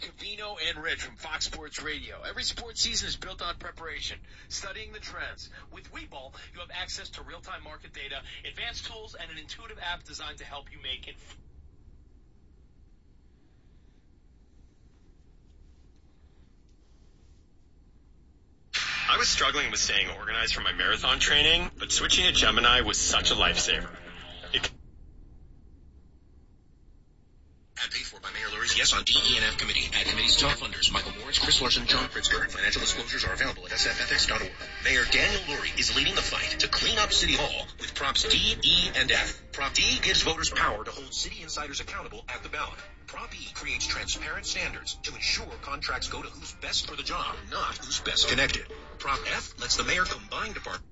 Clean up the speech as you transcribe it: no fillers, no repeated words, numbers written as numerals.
Covino and Rich from Fox Sports Radio. Every sports season is built on preparation, studying the trends. With Webull, you have access to real-time market data, advanced tools, and an intuitive app designed to help you make it. I was struggling with staying organized for my marathon training, but switching to Gemini was such a lifesaver. Ad paid for by Mayor Lurie's Yes on DE&F Committee. Ad committee's top funders, Michael Morris, Chris Larson, John Pritzker. Financial disclosures are available at sfethics.org. Mayor Daniel Lurie is leading the fight to clean up City Hall with Props D, E, and F. Prop D gives voters power to hold city insiders accountable at the ballot. Prop E creates transparent standards to ensure contracts go to who's best for the job, not who's best connected. Prop F lets the mayor combine departments.